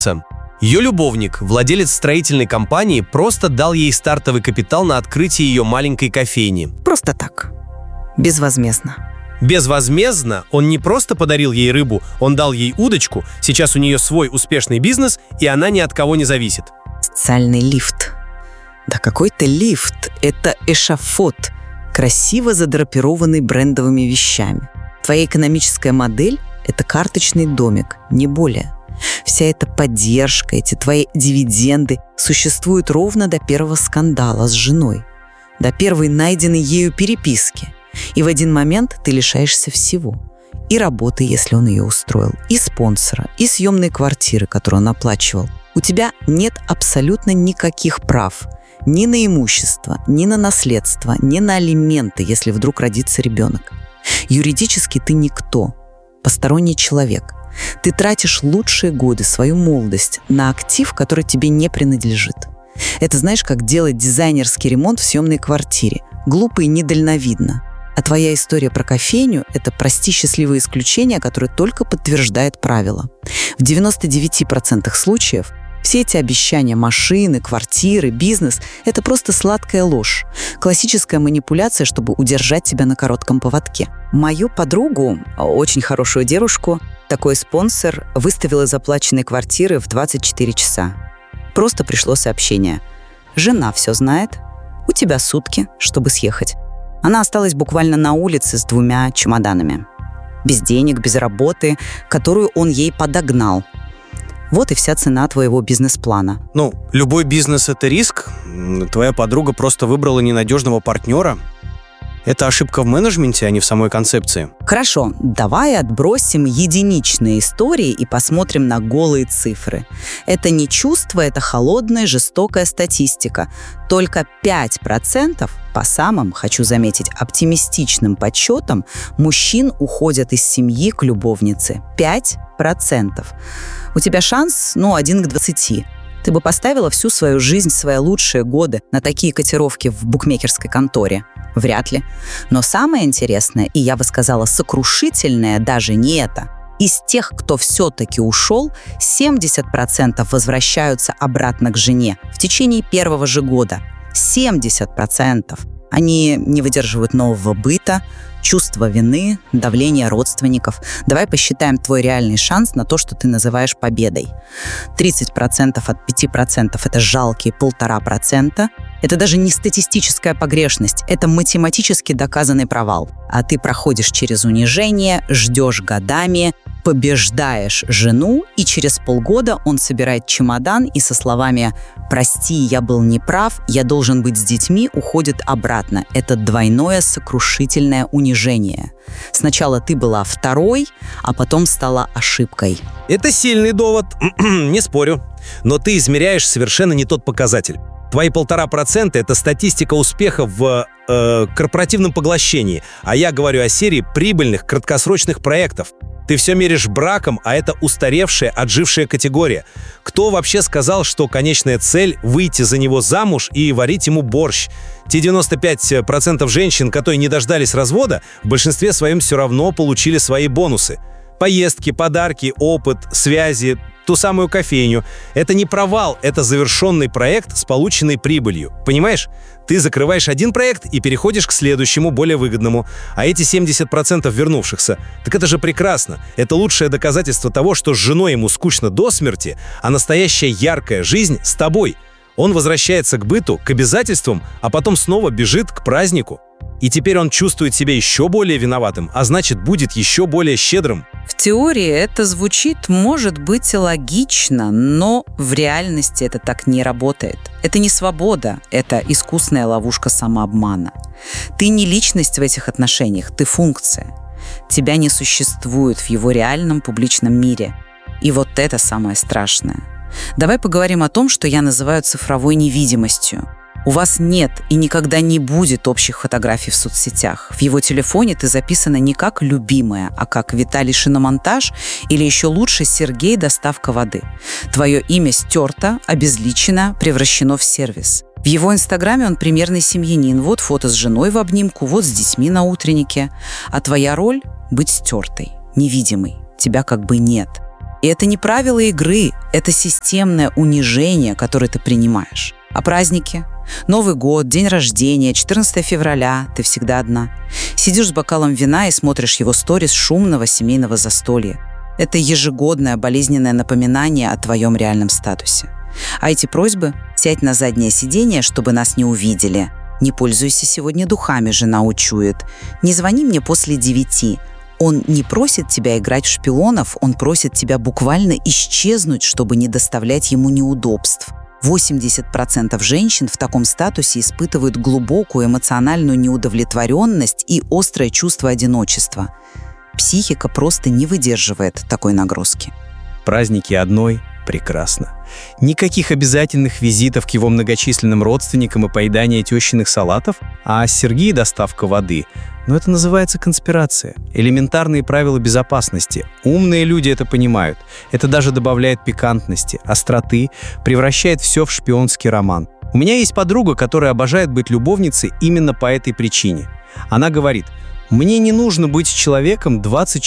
Ее любовник, владелец строительной компании, просто дал ей стартовый капитал на открытие ее маленькой кофейни. Просто так. Безвозмездно. Безвозмездно он не просто подарил ей рыбу, он дал ей удочку, сейчас у нее свой успешный бизнес, и она ни от кого не зависит. Социальный лифт. Да какой-то лифт. Это эшафот, красиво задрапированный брендовыми вещами. Твоя экономическая модель – это карточный домик, не более. Вся эта поддержка, эти твои дивиденды существуют ровно до первого скандала с женой, до первой найденной ею переписки. И в один момент ты лишаешься всего. И работы, если он ее устроил, и спонсора, и съемной квартиры, которую он оплачивал. У тебя нет абсолютно никаких прав. Ни на имущество, ни на наследство, ни на алименты, если вдруг родится ребенок. Юридически ты никто, посторонний человек. Ты тратишь лучшие годы, свою молодость, на актив, который тебе не принадлежит. Это знаешь, как делать дизайнерский ремонт в съемной квартире. Глупо и недальновидно. А твоя история про кофейню – это, прости, счастливое исключение, которое только подтверждает правило. В 99% случаев все эти обещания машины, квартиры, бизнес – это просто сладкая ложь. Классическая манипуляция, чтобы удержать тебя на коротком поводке. Мою подругу, очень хорошую девушку, такой спонсор выставил из оплаченной квартиры в 24 часа. Просто пришло сообщение. Жена все знает, у тебя сутки, чтобы съехать. Она осталась буквально на улице с 2 чемоданами. Без денег, без работы, которую он ей подогнал. Вот и вся цена твоего бизнес-плана. Любой бизнес – это риск. Твоя подруга просто выбрала ненадежного партнера. Это ошибка в менеджменте, а не в самой концепции. Хорошо, давай отбросим единичные истории и посмотрим на голые цифры. Это не чувство, это холодная, жестокая статистика. Только 5%, по самым, хочу заметить, оптимистичным подсчетам, мужчин уходят из семьи к любовнице. 5%. У тебя шанс, 1 к 20. Ты бы поставила всю свою жизнь, свои лучшие годы на такие котировки в букмекерской конторе? Вряд ли. Но самое интересное, и я бы сказала сокрушительное, даже не это. Из тех, кто все-таки ушел, 70% возвращаются обратно к жене в течение первого же года. 70%. Они не выдерживают нового быта, чувства вины, давления родственников. Давай посчитаем твой реальный шанс на то, что ты называешь победой. 30% от 5% – это жалкие 1,5%. Это даже не статистическая погрешность, это математически доказанный провал. А ты проходишь через унижение, ждешь годами, побеждаешь жену, и через полгода он собирает чемодан и со словами «Прости, я был неправ, я должен быть с детьми» уходит обратно. Это двойное сокрушительное унижение. Сначала ты была второй, а потом стала ошибкой. Это сильный довод, не спорю. Но ты измеряешь совершенно не тот показатель. Твои 1,5% – это статистика успеха в корпоративном поглощении, а я говорю о серии прибыльных краткосрочных проектов. Ты все меришь браком, а это устаревшая, отжившая категория. Кто вообще сказал, что конечная цель – выйти за него замуж и варить ему борщ? Те 95% женщин, которые не дождались развода, в большинстве своем все равно получили свои бонусы. Поездки, подарки, опыт, связи, ту самую кофейню. Это не провал, это завершенный проект с полученной прибылью. Понимаешь? Ты закрываешь один проект и переходишь к следующему, более выгодному. А эти 70% вернувшихся, так это же прекрасно. Это лучшее доказательство того, что с женой ему скучно до смерти, а настоящая яркая жизнь с тобой. Он возвращается к быту, к обязательствам, а потом снова бежит к празднику. И теперь он чувствует себя еще более виноватым, а значит, будет еще более щедрым. В теории это звучит, может быть, и логично, но в реальности это так не работает. Это не свобода, это искусная ловушка самообмана. Ты не личность в этих отношениях, ты функция. Тебя не существует в его реальном публичном мире. И вот это самое страшное. Давай поговорим о том, что я называю цифровой невидимостью. У вас нет и никогда не будет общих фотографий в соцсетях. В его телефоне ты записана не как любимая, а как Виталий шиномонтаж или еще лучше Сергей доставка воды. Твое имя стерто, обезличено, превращено в сервис. В его инстаграме он примерный семьянин. Вот фото с женой в обнимку, вот с детьми на утреннике. А твоя роль – быть стертой, невидимой. Тебя как бы нет. И это не правила игры, это системное унижение, которое ты принимаешь. А праздники? Новый год, день рождения, 14 февраля, ты всегда одна. Сидишь с бокалом вина и смотришь его сторис шумного семейного застолья. Это ежегодное болезненное напоминание о твоем реальном статусе. А эти просьбы – сядь на заднее сиденье, чтобы нас не увидели. Не пользуйся сегодня духами, жена учует. Не звони мне после 9. Он не просит тебя играть в шпионов, он просит тебя буквально исчезнуть, чтобы не доставлять ему неудобств. 80% женщин в таком статусе испытывают глубокую эмоциональную неудовлетворенность и острое чувство одиночества. Психика просто не выдерживает такой нагрузки. Праздники одной – прекрасно. Никаких обязательных визитов к его многочисленным родственникам и поедания тещиных салатов, а с Сергея доставка воды. Но это называется конспирация. Элементарные правила безопасности. Умные люди это понимают. Это даже добавляет пикантности, остроты, превращает все в шпионский роман. У меня есть подруга, которая обожает быть любовницей именно по этой причине. Она говорит: «Мне не нужно быть с человеком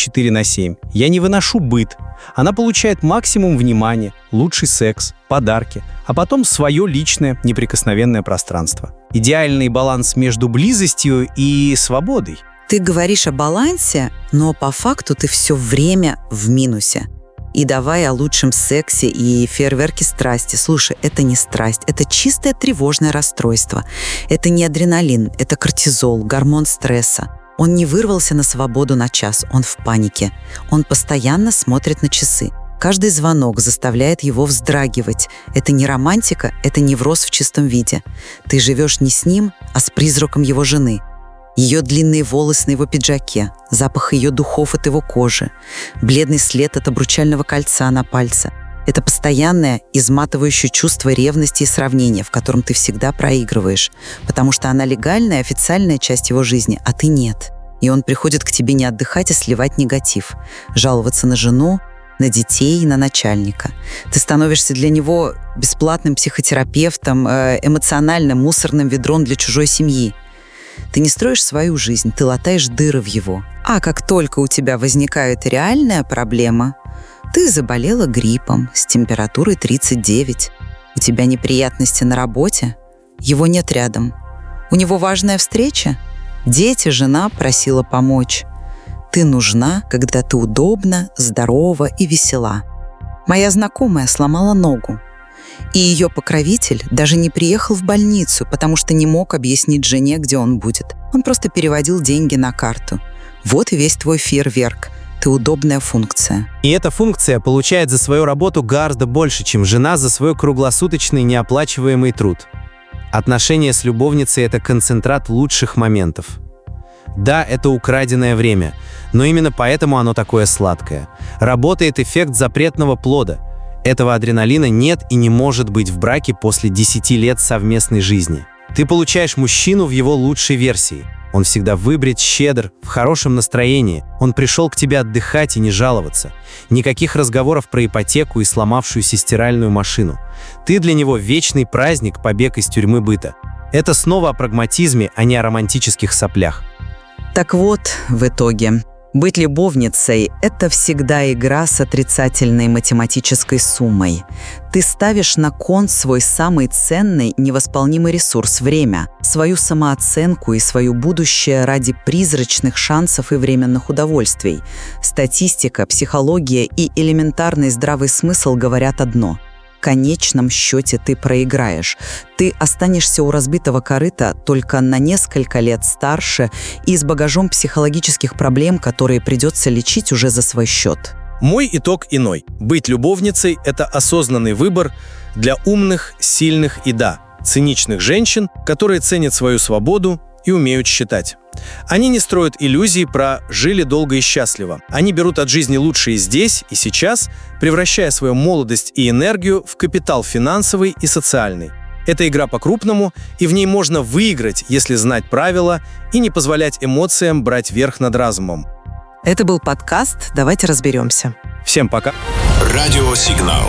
24/7. Я не выношу быт». Она получает максимум внимания, лучший секс, подарки, а потом свое личное неприкосновенное пространство. Идеальный баланс между близостью и свободой. Ты говоришь о балансе, но по факту ты все время в минусе. И давай о лучшем сексе и фейерверке страсти. Слушай, это не страсть, это чистое тревожное расстройство. Это не адреналин, это кортизол, гормон стресса. Он не вырвался на свободу на час, он в панике. Он постоянно смотрит на часы. Каждый звонок заставляет его вздрагивать. Это не романтика, это невроз в чистом виде. Ты живешь не с ним, а с призраком его жены. Ее длинные волосы на его пиджаке, запах ее духов от его кожи, бледный след от обручального кольца на пальце. Это постоянное, изматывающее чувство ревности и сравнения, в котором ты всегда проигрываешь, потому что она легальная, официальная часть его жизни, а ты нет. И он приходит к тебе не отдыхать, а сливать негатив, жаловаться на жену, на детей, на начальника. Ты становишься для него бесплатным психотерапевтом, эмоциональным мусорным ведром для чужой семьи. Ты не строишь свою жизнь, ты латаешь дыры в его. А как только у тебя возникает реальная проблема, ты заболела гриппом с температурой 39. У тебя неприятности на работе? Его нет рядом. У него важная встреча? Дети, жена просила помочь. Ты нужна, когда ты удобна, здорова и весела. Моя знакомая сломала ногу. И ее покровитель даже не приехал в больницу, потому что не мог объяснить жене, где он будет. Он просто переводил деньги на карту. Вот и весь твой фейерверк. Ты удобная функция. И эта функция получает за свою работу гораздо больше, чем жена за свой круглосуточный неоплачиваемый труд. Отношения с любовницей – это концентрат лучших моментов. Да, это украденное время, но именно поэтому оно такое сладкое. Работает эффект запретного плода. Этого адреналина нет и не может быть в браке после 10 лет совместной жизни. Ты получаешь мужчину в его лучшей версии. Он всегда выбрит, щедр, в хорошем настроении. Он пришел к тебе отдыхать и не жаловаться. Никаких разговоров про ипотеку и сломавшуюся стиральную машину. Ты для него вечный праздник, побег из тюрьмы быта. Это снова о прагматизме, а не о романтических соплях. Так вот, в итоге, быть любовницей – это всегда игра с отрицательной математической суммой. Ты ставишь на кон свой самый ценный, невосполнимый ресурс – время, свою самооценку и свое будущее ради призрачных шансов и временных удовольствий. Статистика, психология и элементарный здравый смысл говорят одно – в конечном счете ты проиграешь. Ты останешься у разбитого корыта только на несколько лет старше и с багажом психологических проблем, которые придется лечить уже за свой счет. Мой итог иной. Быть любовницей – это осознанный выбор для умных, сильных и, да, циничных женщин, которые ценят свою свободу и умеют считать. Они не строят иллюзий про «жили долго и счастливо». Они берут от жизни лучшее здесь и сейчас, превращая свою молодость и энергию в капитал финансовый и социальный. Это игра по-крупному, и в ней можно выиграть, если знать правила и не позволять эмоциям брать верх над разумом. Это был подкаст «Давайте разберемся». Всем пока. Радиосигнал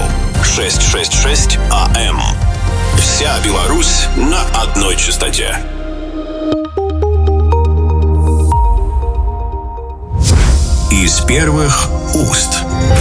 666 АМ. Вся Беларусь на одной частоте. Из первых уст.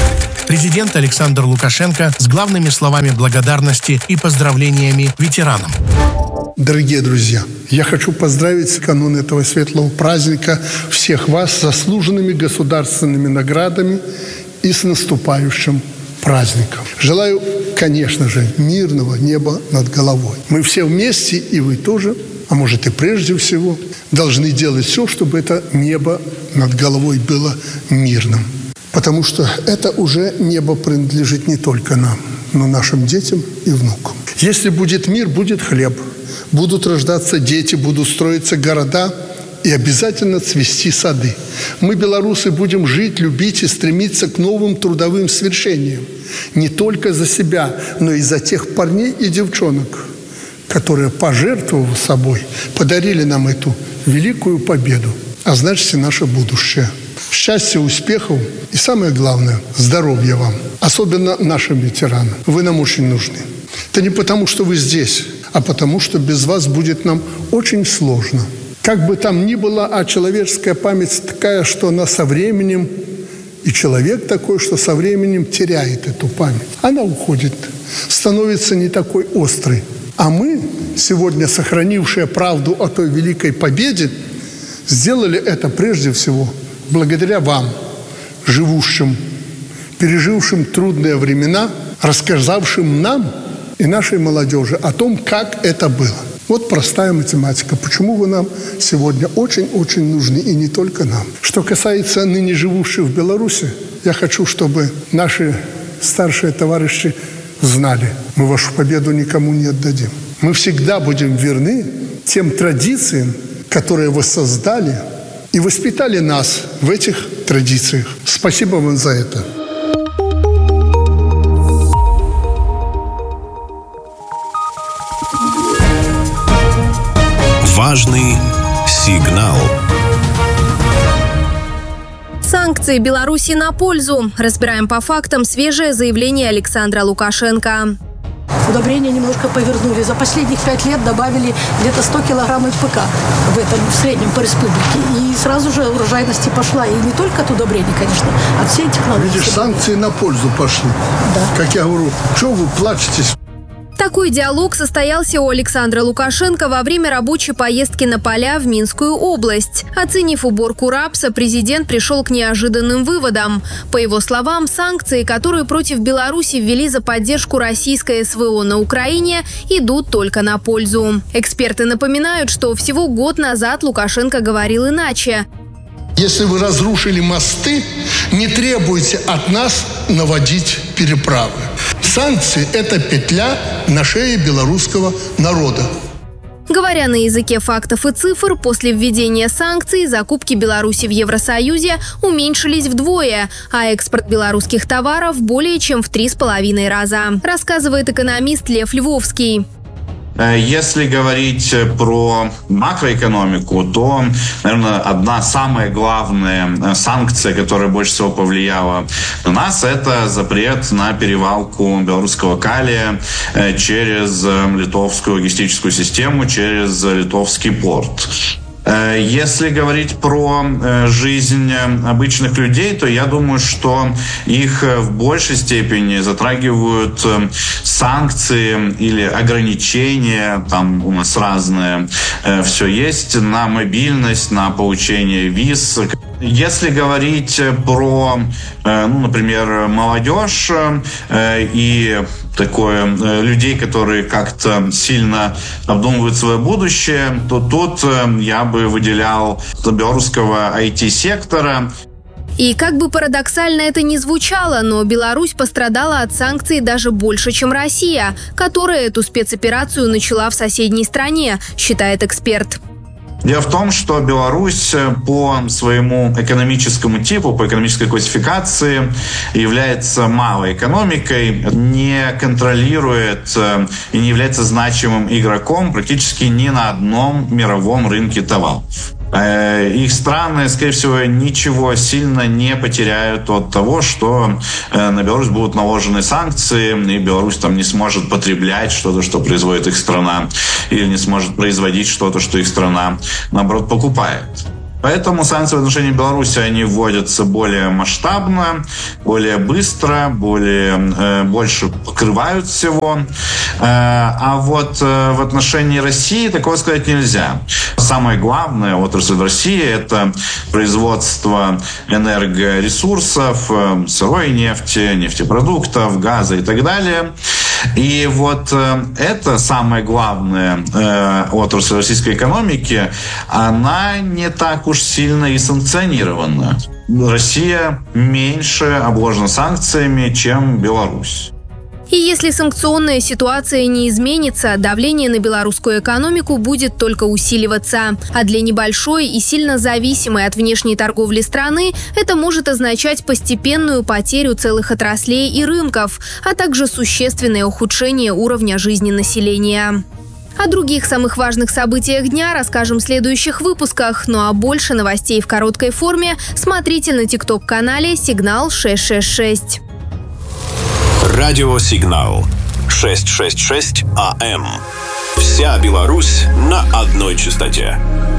президент Александр Лукашенко с главными словами благодарности и поздравлениями ветеранам. Дорогие друзья, я хочу поздравить с канун этого светлого праздника всех вас с заслуженными государственными наградами и с наступающим праздником. Желаю, конечно же, мирного неба над головой. Мы все вместе, и вы тоже, а может и прежде всего, должны делать все, чтобы это небо над головой было мирным. Потому что это уже небо принадлежит не только нам, но нашим детям и внукам. Если будет мир, будет хлеб. Будут рождаться дети, будут строиться города и обязательно цвести сады. Мы, белорусы, будем жить, любить и стремиться к новым трудовым свершениям. Не только за себя, но и за тех парней и девчонок, которые, пожертвовав собой, подарили нам эту великую победу, а значит и наше будущее. Счастья, успехов и, самое главное, здоровья вам, особенно нашим ветеранам. Вы нам очень нужны. Это не потому, что вы здесь, а потому, что без вас будет нам очень сложно. Как бы там ни было, а человеческая память такая, что она со временем, и человек такой, что со временем теряет эту память. Она уходит, становится не такой острой. А мы, сегодня сохранившие правду о той великой победе, сделали это прежде всего благодаря вам, живущим, пережившим трудные времена, рассказавшим нам и нашей молодежи о том, как это было. Вот простая математика. Почему вы нам сегодня очень-очень нужны, и не только нам. Что касается ныне живущих в Беларуси, я хочу, чтобы наши старшие товарищи знали, мы вашу победу никому не отдадим. Мы всегда будем верны тем традициям, которые вы создали и воспитали нас в этих традициях. Спасибо вам за это. Важный сигнал. Санкции Беларуси на пользу. Разбираем по фактам свежее заявление Александра Лукашенко. Удобрения немножко повернули. За последних 5 лет добавили где-то 100 килограмм НПК в среднем по республике. И сразу же урожайность пошла. И не только от удобрений, конечно, от всей технологии. Видишь, санкции на пользу пошли. Да. Как я говорю, что вы плачетесь? Такой диалог состоялся у Александра Лукашенко во время рабочей поездки на поля в Минскую область. Оценив уборку рапса, президент пришел к неожиданным выводам. По его словам, санкции, которые против Беларуси ввели за поддержку российской СВО на Украине, идут только на пользу. Эксперты напоминают, что всего год назад Лукашенко говорил иначе. Если вы разрушили мосты, не требуйте от нас наводить переправы. Санкции – это петля на шее белорусского народа. Говоря на языке фактов и цифр, после введения санкций закупки Беларуси в Евросоюзе уменьшились вдвое, а экспорт белорусских товаров более чем в 3,5 раза, рассказывает экономист Лев Львовский. Если говорить про макроэкономику, то, наверное, одна самая главная санкция, которая больше всего повлияла на нас, это запрет на перевалку белорусского калия через литовскую логистическую систему, через литовский порт. Если говорить про жизнь обычных людей, то я думаю, что их в большей степени затрагивают санкции или ограничения, там у нас разное все есть, на мобильность, на получение виз. Если говорить про, например, молодежь и людей, которые как-то сильно обдумывают свое будущее, то тут я бы выделял белорусского IT-сектора. И как бы парадоксально это ни звучало, но Беларусь пострадала от санкций даже больше, чем Россия, которая эту спецоперацию начала в соседней стране, считает эксперт. Дело в том, что Беларусь по своему экономическому типу, по экономической классификации является малой экономикой, не контролирует и не является значимым игроком практически ни на одном мировом рынке товаров. Их страны, скорее всего, ничего сильно не потеряют от того, что на Беларусь будут наложены санкции, и Беларусь там не сможет потреблять что-то, что производит их страна, или не сможет производить что-то, что их страна, наоборот, покупает. Поэтому санкции в отношении Беларуси, они вводятся более масштабно, более быстро, больше покрывают всего. А вот в отношении России такого сказать нельзя. Самая главная отрасль в России – это производство энергоресурсов, сырой нефти, нефтепродуктов, газа и так далее. И вот это самая главная отрасль российской экономики, она не так уж сильно и санкционирована. Россия меньше обложена санкциями, чем Беларусь. И если санкционная ситуация не изменится, давление на белорусскую экономику будет только усиливаться. А для небольшой и сильно зависимой от внешней торговли страны это может означать постепенную потерю целых отраслей и рынков, а также существенное ухудшение уровня жизни населения. О других самых важных событиях дня расскажем в следующих выпусках. Ну а больше новостей в короткой форме смотрите на TikTok-канале «Сигнал 666». Радиосигнал 666 АМ. Вся Беларусь на одной частоте.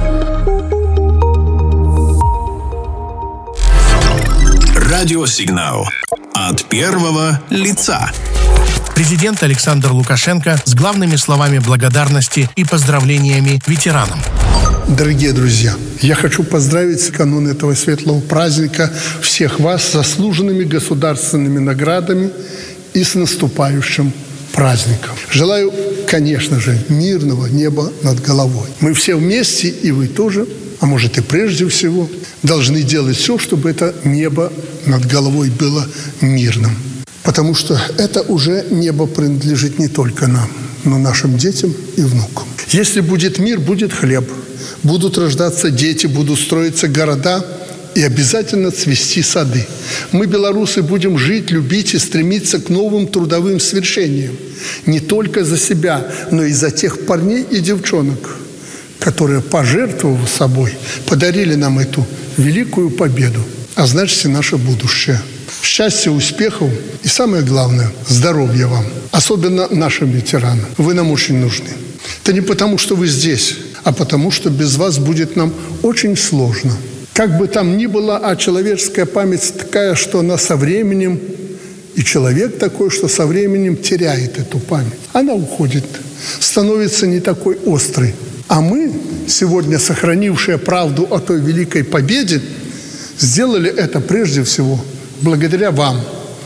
Радиосигнал от первого лица. Президент Александр Лукашенко с главными словами благодарности и поздравлениями ветеранам. Дорогие друзья, я хочу поздравить с канун этого светлого праздника всех вас с заслуженными государственными наградами и с наступающим праздником. Желаю, конечно же, мирного неба над головой. Мы все вместе, и вы тоже, а может и прежде всего, должны делать все, чтобы это небо над головой было мирным. Потому что это уже небо принадлежит не только нам, но нашим детям и внукам. Если будет мир, будет хлеб. Будут рождаться дети, будут строиться города и обязательно цвести сады. Мы, белорусы, будем жить, любить и стремиться к новым трудовым свершениям. Не только за себя, но и за тех парней и девчонок, которые, пожертвовав собой, подарили нам эту великую победу, а значит и наше будущее. Счастья, успехов и, самое главное, здоровья вам. Особенно нашим ветеранам. Вы нам очень нужны. Это не потому, что вы здесь, а потому, что без вас будет нам очень сложно. Как бы там ни было, а человеческая память такая, что она со временем, и человек такой, что со временем теряет эту память. Она уходит, становится не такой острой. А мы, сегодня сохранившие правду о той великой победе, сделали это прежде всего благодаря вам,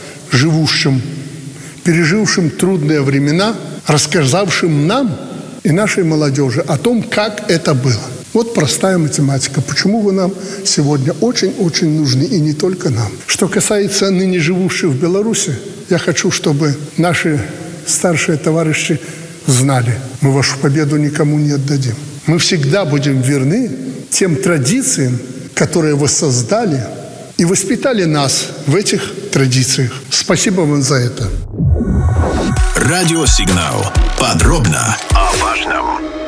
живущим, пережившим трудные времена, рассказавшим нам и нашей молодежи о том, как это было. Вот простая математика. Почему вы нам сегодня очень-очень нужны, и не только нам. Что касается ныне живущих в Беларуси, я хочу, чтобы наши старшие товарищи знали, мы вашу победу никому не отдадим. Мы всегда будем верны тем традициям, которые вы создали и воспитали нас в этих традициях. Спасибо вам за это. Радиосигнал. Подробно о важном.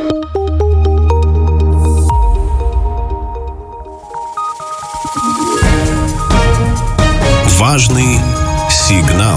Важный сигнал.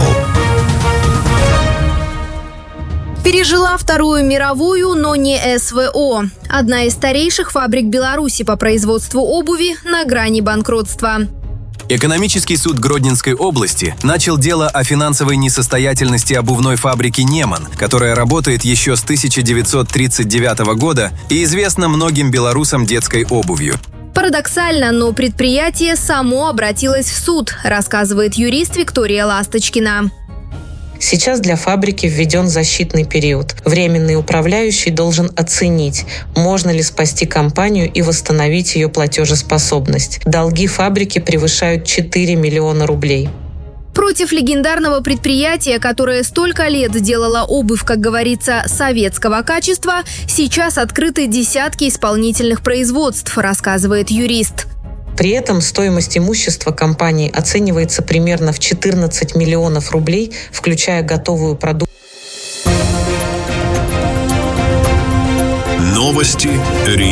Пережила Вторую мировую, но не СВО. Одна из старейших фабрик Беларуси по производству обуви на грани банкротства. Экономический суд Гродненской области начал дело о финансовой несостоятельности обувной фабрики «Неман», которая работает еще с 1939 года и известна многим белорусам детской обувью. Парадоксально, но предприятие само обратилось в суд, рассказывает юрист Виктория Ласточкина. Сейчас для фабрики введен защитный период. Временный управляющий должен оценить, можно ли спасти компанию и восстановить ее платежеспособность. Долги фабрики превышают 4 миллиона рублей. Против легендарного предприятия, которое столько лет делало обувь, как говорится, советского качества, сейчас открыты десятки исполнительных производств, рассказывает юрист. При этом стоимость имущества компании оценивается примерно в 14 миллионов рублей, включая готовую продукцию. Новости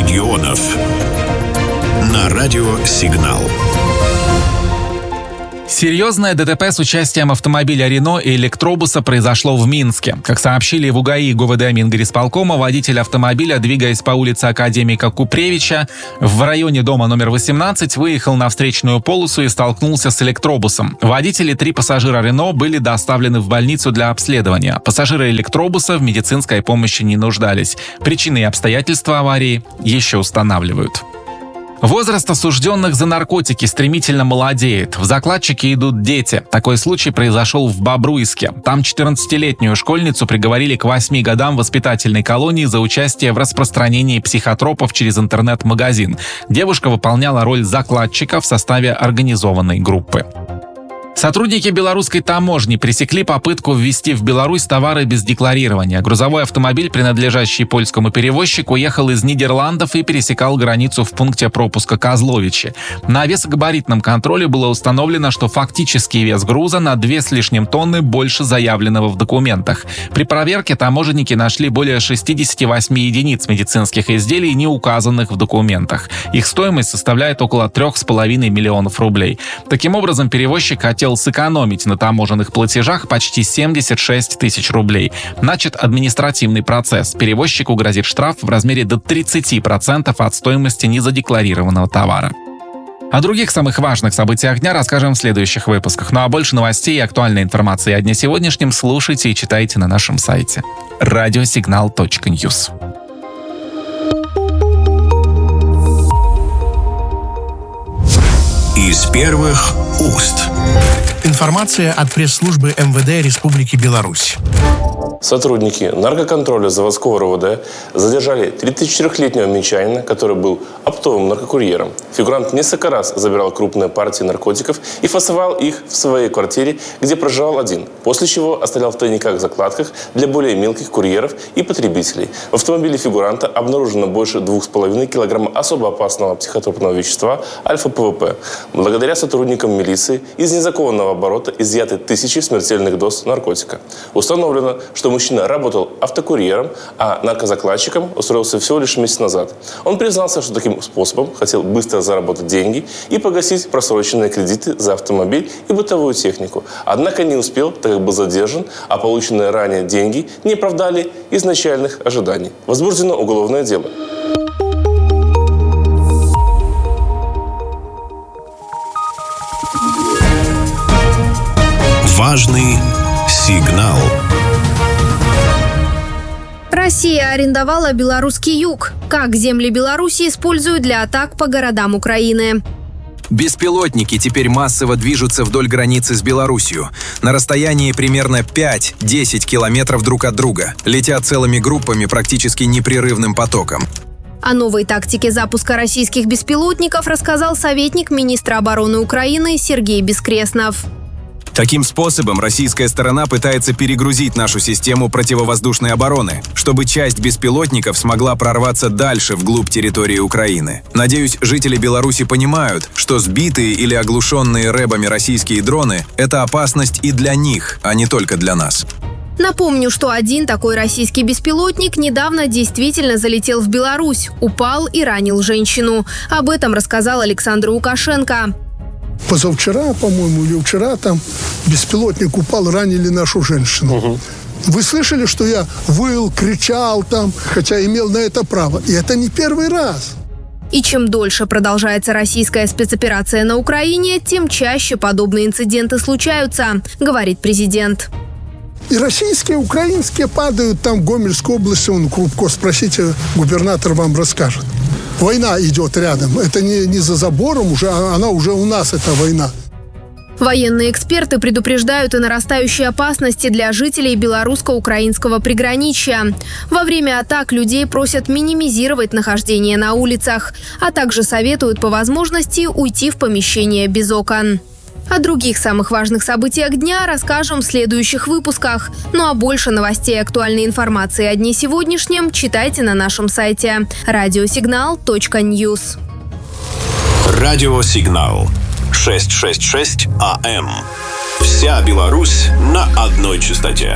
регионов. На радио «Сигнал». Серьезное ДТП с участием автомобиля «Рено» и электробуса произошло в Минске. Как сообщили в УГАИ и ГУВД Мингорисполкома, водитель автомобиля, двигаясь по улице Академика Купревича, в районе дома номер 18, выехал на встречную полосу и столкнулся с электробусом. Водители, 3 пассажира «Рено» были доставлены в больницу для обследования. Пассажиры электробуса в медицинской помощи не нуждались. Причины и обстоятельства аварии еще устанавливают. Возраст осужденных за наркотики стремительно молодеет. В закладчики идут дети. Такой случай произошел в Бобруйске. Там 14-летнюю школьницу приговорили к 8 годам воспитательной колонии за участие в распространении психотропов через интернет-магазин. Девушка выполняла роль закладчика в составе организованной группы. Сотрудники белорусской таможни пресекли попытку ввести в Беларусь товары без декларирования. Грузовой автомобиль, принадлежащий польскому перевозчику, ехал из Нидерландов и пересекал границу в пункте пропуска Козловичи. На весогабаритном контроле было установлено, что фактический вес груза на 2 с лишним тонны больше заявленного в документах. При проверке таможенники нашли более 68 единиц медицинских изделий, не указанных в документах. Их стоимость составляет около 3,5 миллионов рублей. Таким образом, перевозчик хотел сэкономить на таможенных платежах почти 76 тысяч рублей. Начат административный процесс. Перевозчику грозит штраф в размере до 30% от стоимости незадекларированного товара. О других самых важных событиях дня расскажем в следующих выпусках. Ну а больше новостей и актуальной информации о дне сегодняшнем слушайте и читайте на нашем сайте radiosignal.news. Из первых уст. Информация от пресс-службы МВД Республики Беларусь. Сотрудники наркоконтроля заводского РОВД задержали 34-летнего минчанина, который был оптовым наркокурьером. Фигурант несколько раз забирал крупные партии наркотиков и фасовал их в своей квартире, где проживал один, после чего оставлял в тайниках-закладках для более мелких курьеров и потребителей. В автомобиле фигуранта обнаружено больше 2,5 килограмма особо опасного психотропного вещества альфа-ПВП. Благодаря сотрудникам милиции из незаконного оборота изъяты тысячи смертельных доз наркотика. Установлено, что мужчина работал автокурьером, а наркозакладчиком устроился всего лишь месяц назад. Он признался, что таким способом хотел быстро заработать деньги и погасить просроченные кредиты за автомобиль и бытовую технику. Однако не успел, так как был задержан, а полученные ранее деньги не оправдали изначальных ожиданий. Возбуждено уголовное дело. Важный сигнал. Россия арендовала белорусский юг. Как земли Беларуси используют для атак по городам Украины. Беспилотники теперь массово движутся вдоль границы с Беларусью. На расстоянии примерно 5-10 километров друг от друга. Летят целыми группами практически непрерывным потоком. О новой тактике запуска российских беспилотников рассказал советник министра обороны Украины Сергей Бескреснов. Таким способом российская сторона пытается перегрузить нашу систему противовоздушной обороны, чтобы часть беспилотников смогла прорваться дальше вглубь территории Украины. Надеюсь, жители Беларуси понимают, что сбитые или оглушенные рэбами российские дроны – это опасность и для них, а не только для нас. Напомню, что один такой российский беспилотник недавно действительно залетел в Беларусь, упал и ранил женщину. Об этом рассказал Александр Лукашенко. Позавчера, по-моему, или вчера там беспилотник упал, ранили нашу женщину. Вы слышали, что я выл, кричал там, хотя имел на это право. И это не первый раз. И чем дольше продолжается российская спецоперация на Украине, тем чаще подобные инциденты случаются, говорит президент. И российские, украинские падают там в Гомельской области, вон Крупко, спросите, губернатор вам расскажет. Война идет рядом. Это не за забором уже, она уже у нас, эта война. Военные эксперты предупреждают о нарастающей опасности для жителей белорусско-украинского приграничья. Во время атак людей просят минимизировать нахождение на улицах, а также советуют по возможности уйти в помещение без окон. О других самых важных событиях дня расскажем в следующих выпусках. Ну а больше новостей и актуальной информации о дне сегодняшнем читайте на нашем сайте radiosignal.news. Радиосигнал 666 АМ. Вся Беларусь на одной частоте.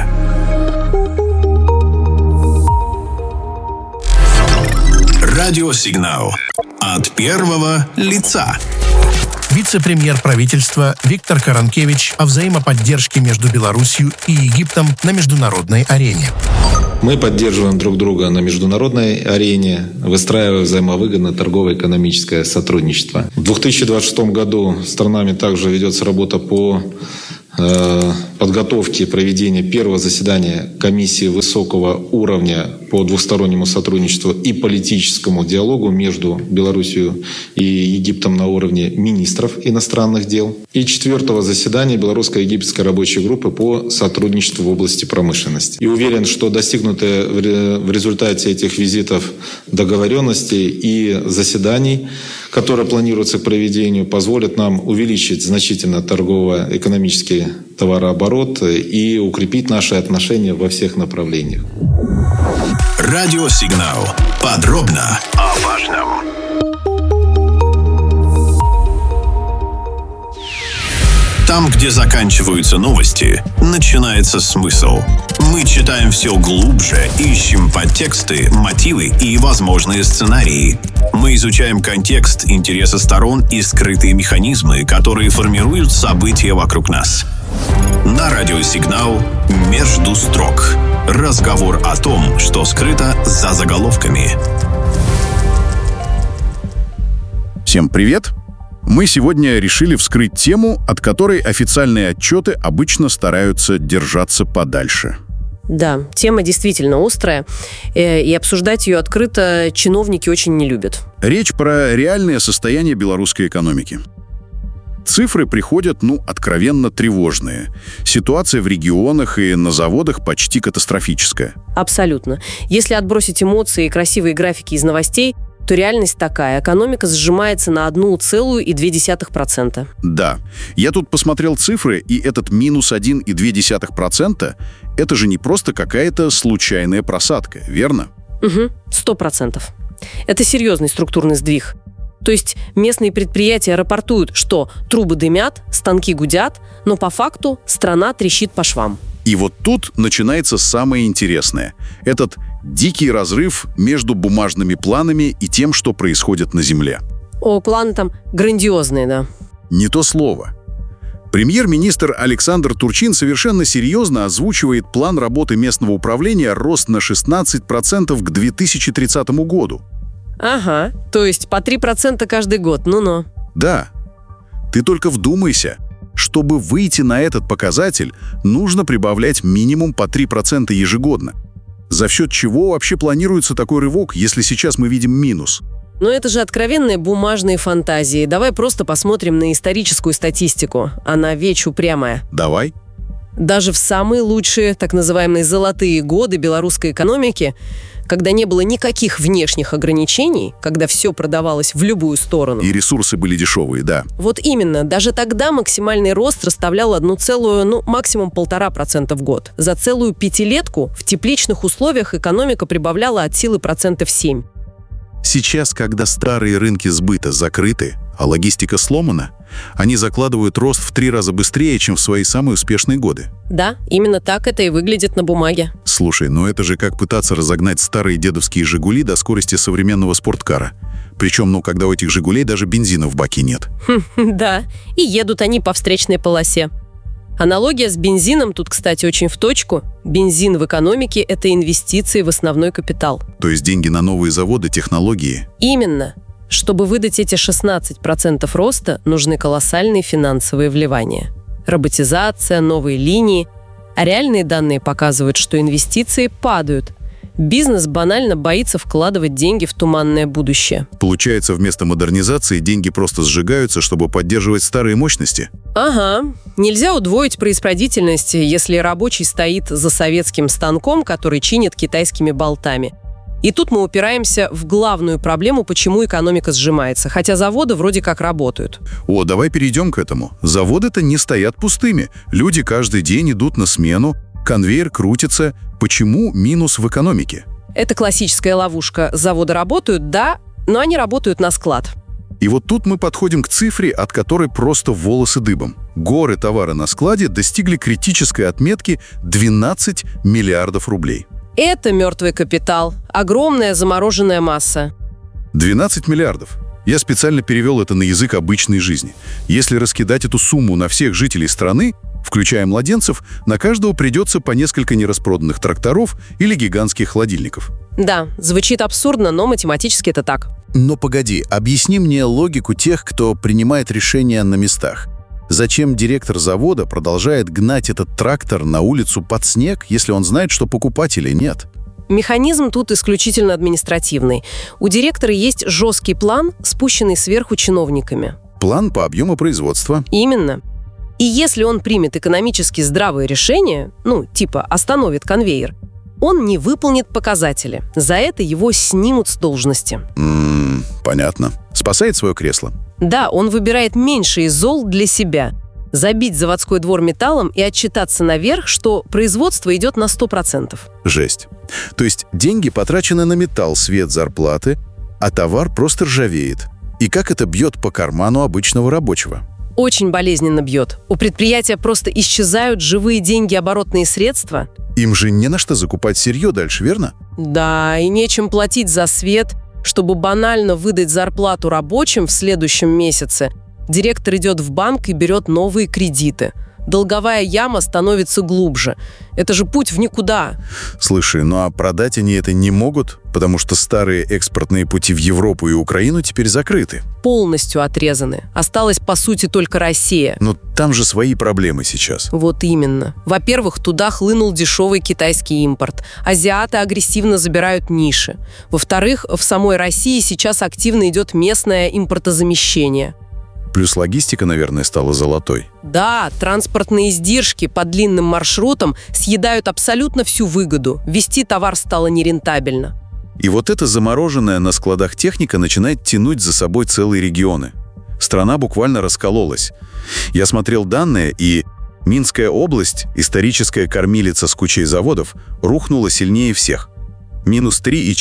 Радиосигнал от первого лица. Вице-премьер правительства Виктор Каранкевич о взаимоподдержке между Беларусью и Египтом на международной арене. Мы поддерживаем друг друга на международной арене, выстраивая взаимовыгодное торгово-экономическое сотрудничество. В 2026 году с странами также ведется работа по подготовки проведения первого заседания комиссии высокого уровня по двустороннему сотрудничеству и политическому диалогу между Беларусью и Египтом на уровне министров иностранных дел. И четвертого заседания белорусско-египетской рабочей группы по сотрудничеству в области промышленности. И уверен, что достигнутые в результате этих визитов договоренностей и заседаний, которые планируются к проведению, позволят нам увеличить значительно торгово-экономический товарооборот и укрепить наши отношения во всех направлениях. Радиосигнал. Подробно о важном. Там, где заканчиваются новости, начинается смысл. Мы читаем все глубже, ищем подтексты, мотивы и возможные сценарии. Мы изучаем контекст, интересы сторон и скрытые механизмы, которые формируют события вокруг нас. На радиосигнал «Между строк». Разговор о том, что скрыто за заголовками. Всем привет! Мы сегодня решили вскрыть тему, от которой официальные отчеты обычно стараются держаться подальше. Да, тема действительно острая, и обсуждать ее открыто чиновники очень не любят. Речь про реальное состояние белорусской экономики. Цифры приходят, откровенно тревожные. Ситуация в регионах и на заводах почти катастрофическая. Абсолютно. Если отбросить эмоции и красивые графики из новостей, то реальность такая. Экономика сжимается на 1,2%. Да. Я тут посмотрел цифры, и этот минус 1,2% – это же не просто какая-то случайная просадка, верно? Угу, 100%. Это серьезный структурный сдвиг. То есть местные предприятия рапортуют, что трубы дымят, станки гудят, но по факту страна трещит по швам. И вот тут начинается самое интересное. Этот дикий разрыв между бумажными планами и тем, что происходит на земле. О, планы там грандиозные, да. Не то слово. Премьер-министр Александр Турчин совершенно серьезно озвучивает план работы местного управления рост на 16% к 2030 году. Ага, то есть по 3% каждый год, ну-ну. Да. Ты только вдумайся. Чтобы выйти на этот показатель, нужно прибавлять минимум по 3% ежегодно. За счет чего вообще планируется такой рывок, если сейчас мы видим минус? Но это же откровенные бумажные фантазии. Давай просто посмотрим на историческую статистику. Она вечь упрямая. Давай. Даже в самые лучшие, так называемые золотые годы белорусской экономики, когда не было никаких внешних ограничений, когда все продавалось в любую сторону. И ресурсы были дешевые, да. Вот именно. Даже тогда максимальный рост составлял максимум 1,5% в год. За целую пятилетку в тепличных условиях экономика прибавляла от силы 7%. Сейчас, когда старые рынки сбыта закрыты, а логистика сломана, они закладывают рост в 3 раза быстрее, чем в свои самые успешные годы. Да, именно так это и выглядит на бумаге. Слушай, это же как пытаться разогнать старые дедовские «Жигули» до скорости современного спорткара. Причем, когда у этих «Жигулей» даже бензина в баке нет. Да, и едут они по встречной полосе. Аналогия с бензином тут, кстати, очень в точку. Бензин в экономике – это инвестиции в основной капитал. То есть деньги на новые заводы, технологии? Именно. Чтобы выдать эти 16% роста, нужны колоссальные финансовые вливания. Роботизация, новые линии. А реальные данные показывают, что инвестиции падают. Бизнес банально боится вкладывать деньги в туманное будущее. Получается, вместо модернизации деньги просто сжигаются, чтобы поддерживать старые мощности? Ага. Нельзя удвоить производительность, если рабочий стоит за советским станком, который чинит китайскими болтами. И тут мы упираемся в главную проблему, почему экономика сжимается, хотя заводы вроде как работают. Давай перейдем к этому. Заводы-то не стоят пустыми. Люди каждый день идут на смену, конвейер крутится. Почему минус в экономике? Это классическая ловушка. Заводы работают, да, но они работают на склад. И вот тут мы подходим к цифре, от которой просто волосы дыбом. Горы товара на складе достигли критической отметки 12 миллиардов рублей. Это мертвый капитал. Огромная замороженная масса. 12 миллиардов. Я специально перевел это на язык обычной жизни. Если раскидать эту сумму на всех жителей страны, включая младенцев, на каждого придется по несколько нераспроданных тракторов или гигантских холодильников. Да, звучит абсурдно, но математически это так. Но погоди, объясни мне логику тех, кто принимает решения на местах. Зачем директор завода продолжает гнать этот трактор на улицу под снег, если он знает, что покупателей нет? Механизм тут исключительно административный. У директора есть жесткий план, спущенный сверху чиновниками. План по объему производства. Именно. И если он примет экономически здравые решения, типа остановит конвейер, он не выполнит показатели. За это его снимут с должности. Понятно. Спасает свое кресло. Да, он выбирает меньше из зол для себя. Забить заводской двор металлом и отчитаться наверх, что производство идет на 100%. Жесть. То есть деньги потрачены на металл, свет, зарплаты, а товар просто ржавеет. И как это бьет по карману обычного рабочего? Очень болезненно бьет. У предприятия просто исчезают живые деньги, оборотные средства. Им же не на что закупать сырье дальше, верно? Да, и нечем платить за свет. Чтобы банально выдать зарплату рабочим в следующем месяце, директор идет в банк и берет новые кредиты. Долговая яма становится глубже. Это же путь в никуда. Слушай, а продать они это не могут, потому что старые экспортные пути в Европу и Украину теперь закрыты. Полностью отрезаны. Осталась, по сути, только Россия. Но там же свои проблемы сейчас. Вот именно. Во-первых, туда хлынул дешевый китайский импорт. Азиаты агрессивно забирают ниши. Во-вторых, в самой России сейчас активно идет местное импортозамещение. Плюс логистика, наверное, стала золотой. Да, транспортные издержки по длинным маршрутам съедают абсолютно всю выгоду. Везти товар стало нерентабельно. И вот эта замороженная на складах техника начинает тянуть за собой целые регионы. Страна буквально раскололась. Я смотрел данные, и Минская область, историческая кормилица с кучей заводов, рухнула сильнее всех. Минус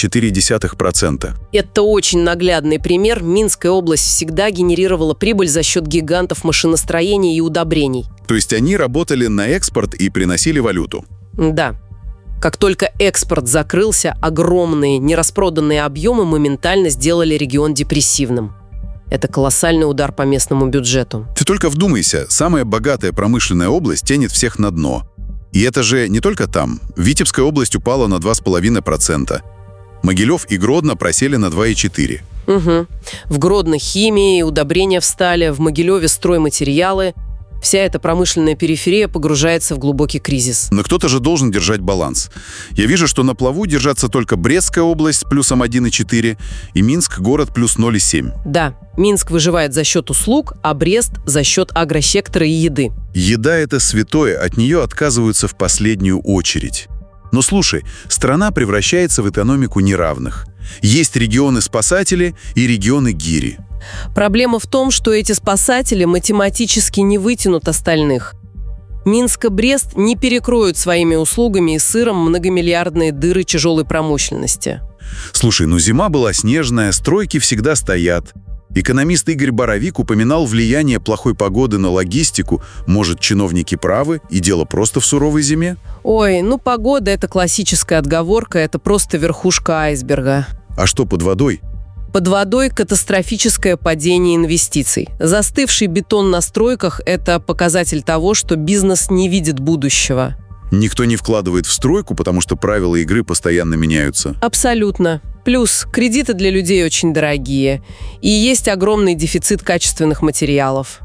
3,4%. Это очень наглядный пример. Минская область всегда генерировала прибыль за счет гигантов машиностроения и удобрений. То есть они работали на экспорт и приносили валюту? Да. Как только экспорт закрылся, огромные нераспроданные объемы моментально сделали регион депрессивным. Это колоссальный удар по местному бюджету. Ты только вдумайся, самая богатая промышленная область тянет всех на дно. И это же не только там. Витебская область упала на 2,5%. Могилев и Гродно просели на 2,4%. Угу. В Гродно химия, удобрения встали, в Могилеве стройматериалы. Вся эта промышленная периферия погружается в глубокий кризис. Но кто-то же должен держать баланс. Я вижу, что на плаву держатся только Брестская область с плюсом 1,4 и Минск город плюс 0,7. Да, Минск выживает за счет услуг, а Брест за счет агросектора и еды. Еда – это святое, от нее отказываются в последнюю очередь. Но слушай, страна превращается в экономику неравных. Есть регионы-спасатели и регионы-гири. Проблема в том, что эти спасатели математически не вытянут остальных. Минск и Брест не перекроют своими услугами и сыром многомиллиардные дыры тяжелой промышленности. Слушай, зима была снежная, стройки всегда стоят. Экономист Игорь Боровик упоминал влияние плохой погоды на логистику. Может, чиновники правы, и дело просто в суровой зиме? Ой, погода – это классическая отговорка, это просто верхушка айсберга. А что под водой? Под водой катастрофическое падение инвестиций. Застывший бетон на стройках – это показатель того, что бизнес не видит будущего. Никто не вкладывает в стройку, потому что правила игры постоянно меняются. Абсолютно. Плюс кредиты для людей очень дорогие. И есть огромный дефицит качественных материалов.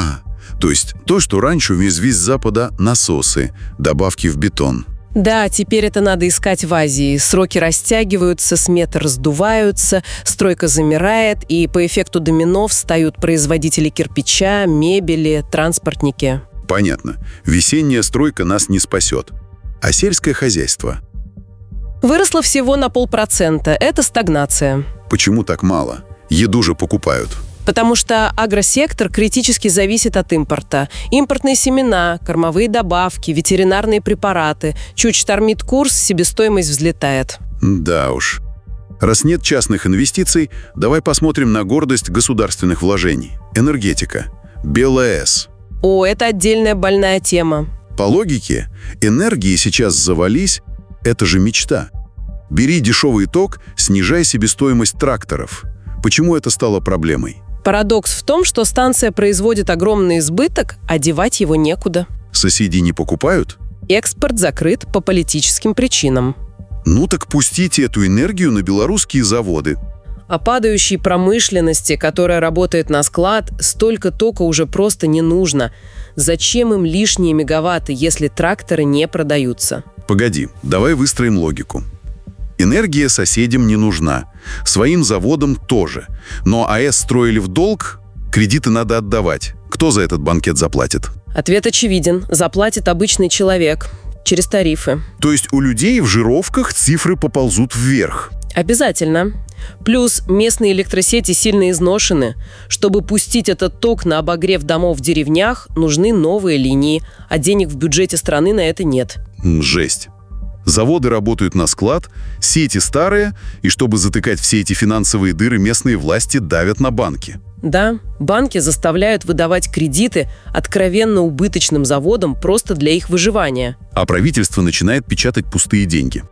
То есть то, что раньше везли с Запада – насосы, добавки в бетон. Да, теперь это надо искать в Азии. Сроки растягиваются, сметы раздуваются, стройка замирает, и по эффекту домино встают производители кирпича, мебели, транспортники. Понятно. Весенняя стройка нас не спасет. А сельское хозяйство? Выросло всего на 0,5%. Это стагнация. Почему так мало? Еду же покупают. Потому что агросектор критически зависит от импорта. Импортные семена, кормовые добавки, ветеринарные препараты. Чуть штормит курс, себестоимость взлетает. Да уж. Раз нет частных инвестиций, давай посмотрим на гордость государственных вложений. Энергетика. БелАЭС. Это отдельная больная тема. По логике, энергии сейчас завались – это же мечта. Бери дешевый ток, снижай себестоимость тракторов. Почему это стало проблемой? Парадокс в том, что станция производит огромный избыток, а девать его некуда. Соседи не покупают? Экспорт закрыт по политическим причинам. Ну так пустите эту энергию на белорусские заводы. А падающей промышленности, которая работает на склад, столько тока уже просто не нужно. Зачем им лишние мегаватты, если тракторы не продаются? Погоди, давай выстроим логику. Энергия соседям не нужна, своим заводам тоже. Но АЭС строили в долг, кредиты надо отдавать. Кто за этот банкет заплатит? Ответ очевиден. Заплатит обычный человек. Через тарифы. То есть у людей в жировках цифры поползут вверх? Обязательно. Плюс местные электросети сильно изношены. Чтобы пустить этот ток на обогрев домов в деревнях, нужны новые линии, а денег в бюджете страны на это нет. Жесть. Заводы работают на склад, сети старые, и чтобы затыкать все эти финансовые дыры, местные власти давят на банки. Да, банки заставляют выдавать кредиты откровенно убыточным заводам просто для их выживания. А правительство начинает печатать пустые деньги.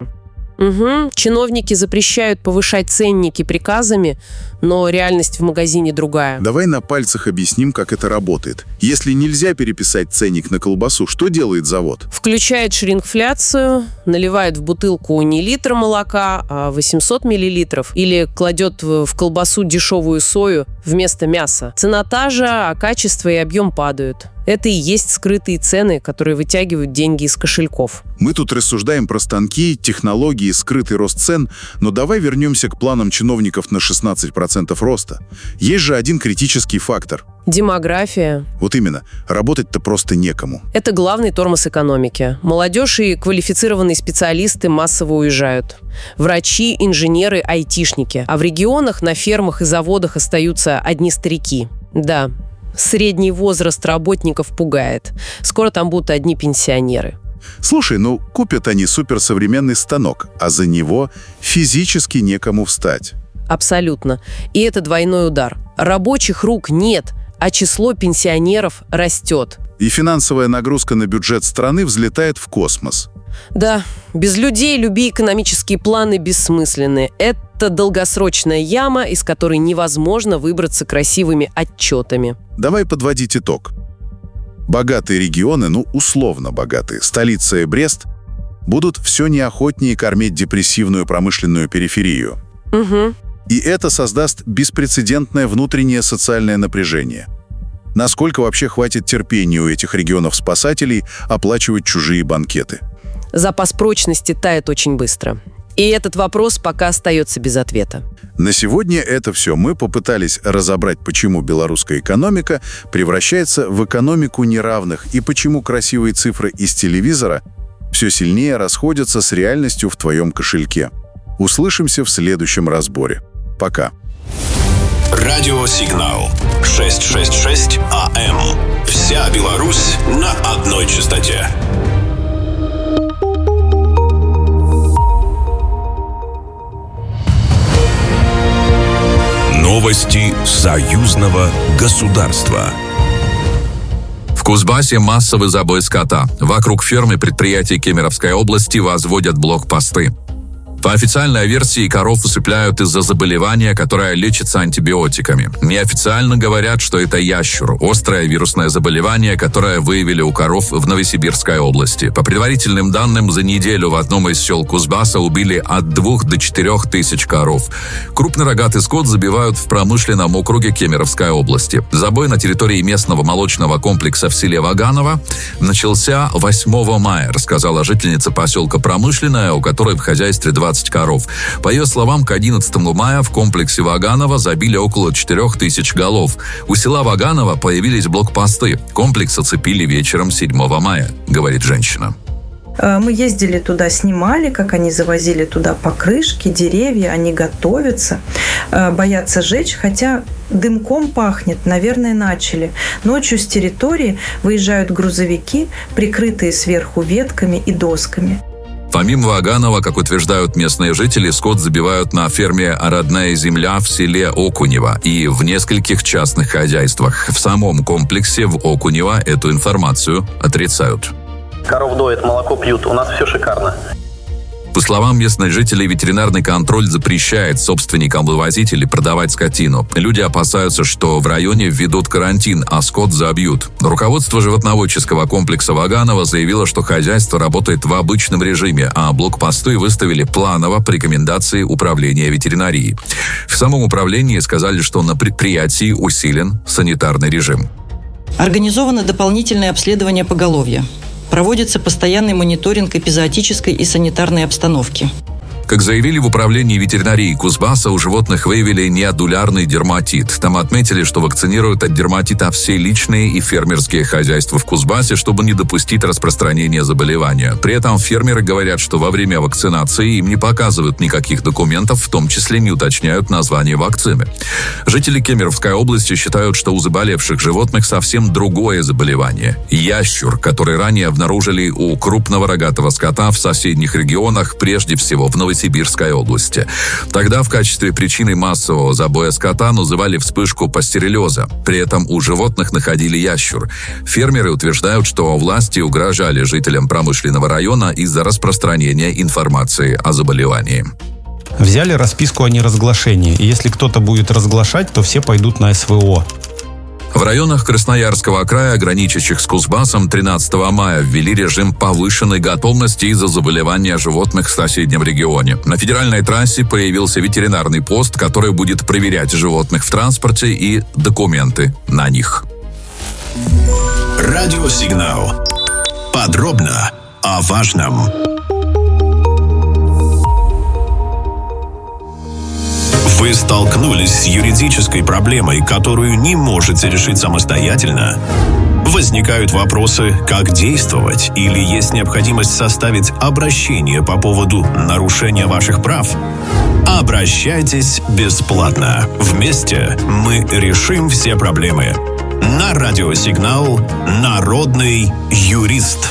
Угу. Чиновники запрещают повышать ценники приказами, но реальность в магазине другая. Давай на пальцах объясним, как это работает. Если нельзя переписать ценник на колбасу, что делает завод? Включает шрингфляцию, наливает в бутылку не литр молока, а 800 миллилитров, или кладет в колбасу дешевую сою вместо мяса. Цена та же, а качество и объем падают. Это и есть скрытые цены, которые вытягивают деньги из кошельков. Мы тут рассуждаем про станки, технологии, скрытый рост цен, но давай вернемся к планам чиновников на 16% роста. Есть же один критический фактор. Демография. Вот именно. Работать-то просто некому. Это главный тормоз экономики. Молодежь и квалифицированные специалисты массово уезжают. Врачи, инженеры, айтишники. А в регионах, на фермах и заводах остаются одни старики. Да. Средний возраст работников пугает. Скоро там будут одни пенсионеры. Слушай, ну купят они суперсовременный станок, а за него физически некому встать. Абсолютно. И это двойной удар. Рабочих рук нет, а число пенсионеров растет. И финансовая нагрузка на бюджет страны взлетает в космос. Да, без людей любые экономические планы бессмысленны. Это долгосрочная яма, из которой невозможно выбраться красивыми отчетами. Давай подводить итог. Богатые регионы, ну условно богатые, столица и Брест, будут все неохотнее кормить депрессивную промышленную периферию. Угу. И это создаст беспрецедентное внутреннее социальное напряжение. Насколько вообще хватит терпения у этих регионов-спасателей оплачивать чужие банкеты? Запас прочности тает очень быстро. И этот вопрос пока остается без ответа. На сегодня это все. Мы попытались разобрать, почему белорусская экономика превращается в экономику неравных и почему красивые цифры из телевизора все сильнее расходятся с реальностью в твоем кошельке. Услышимся в следующем разборе. Пока. Радиосигнал 666 АМ. Вся Беларусь на одной частоте. Новости союзного государства. В Кузбассе массовый забой скота. Вокруг фермы предприятий Кемеровской области возводят блокпосты. По официальной версии, коров усыпляют из-за заболевания, которое лечится антибиотиками. Неофициально говорят, что это ящур, острое вирусное заболевание, которое выявили у коров в Новосибирской области. По предварительным данным, за неделю в одном из сел Кузбасса убили от 2 до 4 тысяч коров. Крупный рогатый скот забивают в промышленном округе Кемеровской области. Забой на территории местного молочного комплекса в селе Ваганово начался 8 мая, рассказала жительница поселка Промышленное, у которой в хозяйстве 20 коров. По ее словам, к 11 мая в комплексе Ваганово забили около 4 тысяч голов. У села Ваганово появились блокпосты. Комплекс оцепили вечером 7 мая, говорит женщина. Мы ездили туда, снимали, как они завозили туда покрышки, деревья, они готовятся, боятся жечь, хотя дымком пахнет, наверное, начали. Ночью с территории выезжают грузовики, прикрытые сверху ветками и досками. Помимо Ваганова, как утверждают местные жители, скот забивают на ферме «Родная земля» в селе Окунево и в нескольких частных хозяйствах. В самом комплексе в Окунево эту информацию отрицают. Коров доят, молоко пьют, у нас все шикарно. По словам местных жителей, ветеринарный контроль запрещает собственникам вывозить или продавать скотину. Люди опасаются, что в районе введут карантин, а скот забьют. Руководство животноводческого комплекса Ваганова заявило, что хозяйство работает в обычном режиме, а блокпосты выставили планово по рекомендации управления ветеринарии. В самом управлении сказали, что на предприятии усилен санитарный режим. Организовано дополнительное обследование поголовья. Проводится постоянный мониторинг эпизоотической и санитарной обстановки. Как заявили в управлении ветеринарии Кузбасса, у животных выявили неодулярный дерматит. Там отметили, что вакцинируют от дерматита все личные и фермерские хозяйства в Кузбассе, чтобы не допустить распространения заболевания. При этом фермеры говорят, что во время вакцинации им не показывают никаких документов, в том числе не уточняют название вакцины. Жители Кемеровской области считают, что у заболевших животных совсем другое заболевание – ящур, который ранее обнаружили у крупного рогатого скота в соседних регионах, прежде всего в Новосибирской области. Тогда в качестве причины массового забоя скота называли вспышку пастереллеза. При этом у животных находили ящур. Фермеры утверждают, что власти угрожали жителям промышленного района из-за распространения информации о заболевании. Взяли расписку о неразглашении, и если кто-то будет разглашать, то все пойдут на СВО. В районах Красноярского края, граничащих с Кузбассом, 13 мая ввели режим повышенной готовности из-за заболевания животных в соседнем регионе. На федеральной трассе появился ветеринарный пост, который будет проверять животных в транспорте и документы на них. Радиосигнал. Подробно о важном. Вы столкнулись с юридической проблемой, которую не можете решить самостоятельно? Возникают вопросы, как действовать, или есть необходимость составить обращение по поводу нарушения ваших прав? Обращайтесь бесплатно. Вместе мы решим все проблемы. На радиосигнал «Народный юрист».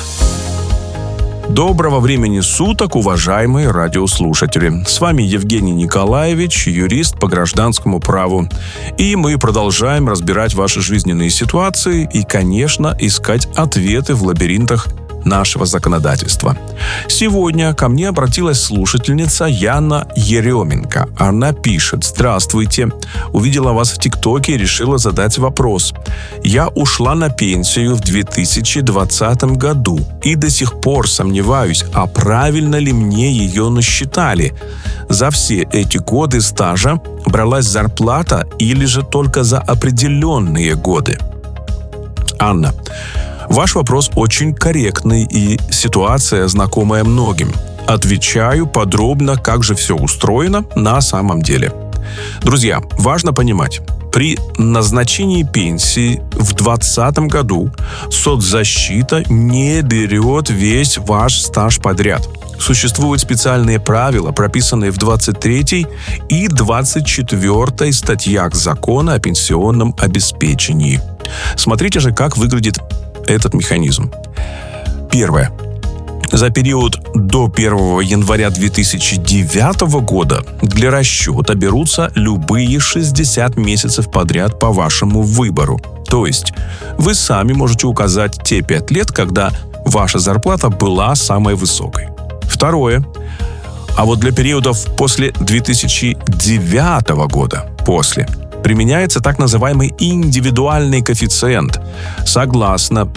Доброго времени суток, уважаемые радиослушатели. С вами Евгений Николаевич, юрист по гражданскому праву. И мы продолжаем разбирать ваши жизненные ситуации и, конечно, искать ответы в лабиринтах нашего законодательства. Сегодня ко мне обратилась слушательница Яна Еременко. Она пишет: «Здравствуйте. Увидела вас в ТикТоке и решила задать вопрос. Я ушла на пенсию в 2020 году и до сих пор сомневаюсь, а правильно ли мне ее насчитали. За все эти годы стажа бралась зарплата или же только за определенные годы?» Анна, ваш вопрос очень корректный и ситуация знакомая многим. Отвечаю подробно, как же все устроено на самом деле. Друзья, важно понимать, при назначении пенсии в 2020 году соцзащита не берет весь ваш стаж подряд. Существуют специальные правила, прописанные в 23 и 24 статьях Закона о пенсионном обеспечении. Смотрите же, как выглядит этот механизм. Первое. За период до 1 января 2009 года для расчета берутся любые 60 месяцев подряд по вашему выбору. То есть вы сами можете указать те 5 лет, когда ваша зарплата была самой высокой. Второе. А вот для периодов после 2009 года, применяется так называемый индивидуальный коэффициент. Согласно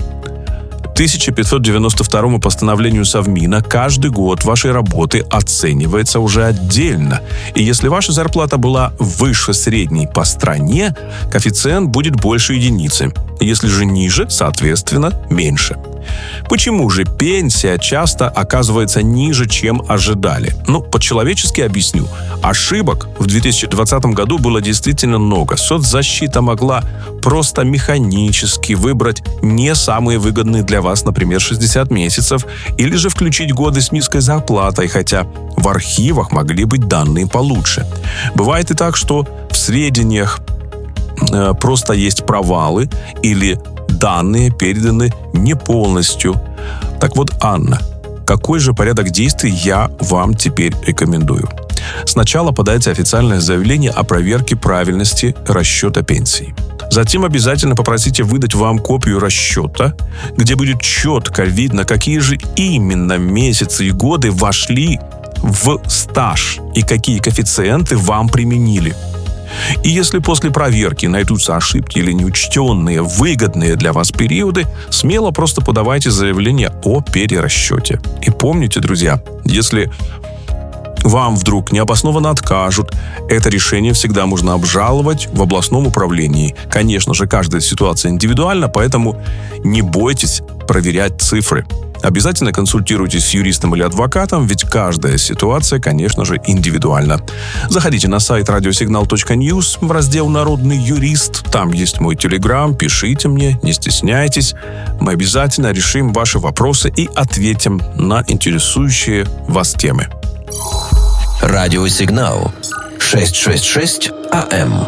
1592 постановлению Совмина, каждый год вашей работы оценивается уже отдельно. И если ваша зарплата была выше средней по стране, коэффициент будет больше единицы. Если же ниже, соответственно, меньше. Почему же пенсия часто оказывается ниже, чем ожидали? По-человечески объясню. Ошибок в 2020 году было действительно много. Соцзащита могла просто механически выбрать не самые выгодные для вас, например, 60 месяцев, или же включить годы с низкой зарплатой, хотя в архивах могли быть данные получше. Бывает и так, что в сведениях просто есть провалы или данные переданы не полностью. Так вот, Анна, какой же порядок действий я вам теперь рекомендую? Сначала подайте официальное заявление о проверке правильности расчета пенсии. Затем обязательно попросите выдать вам копию расчета, где будет четко видно, какие же именно месяцы и годы вошли в стаж и какие коэффициенты вам применили. И если после проверки найдутся ошибки или неучтенные, выгодные для вас периоды, смело просто подавайте заявление о перерасчете. И помните, друзья, если вам вдруг необоснованно откажут, это решение всегда можно обжаловать в областном управлении. Конечно же, каждая ситуация индивидуальна, поэтому не бойтесь проверять цифры. Обязательно консультируйтесь с юристом или адвокатом, ведь каждая ситуация, конечно же, индивидуальна. Заходите на сайт radiosignal.news в раздел «Народный юрист». Там есть мой телеграм, пишите мне, не стесняйтесь. Мы обязательно решим ваши вопросы и ответим на интересующие вас темы. Радиосигнал 666 АМ.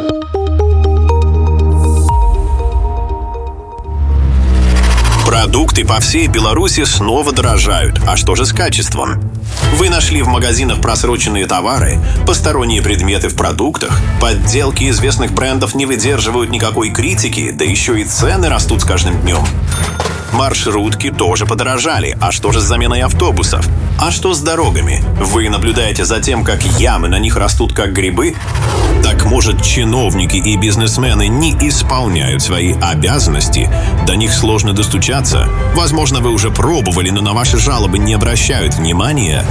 Продукты по всей Беларуси снова дорожают. А что же с качеством? Вы нашли в магазинах просроченные товары, посторонние предметы в продуктах, подделки известных брендов не выдерживают никакой критики, да еще и цены растут с каждым днем. Маршрутки тоже подорожали. А что же с заменой автобусов? А что с дорогами? Вы наблюдаете за тем, как ямы на них растут как грибы? Так может, чиновники и бизнесмены не исполняют свои обязанности? До них сложно достучаться? Возможно, вы уже пробовали, но на ваши жалобы не обращают внимания?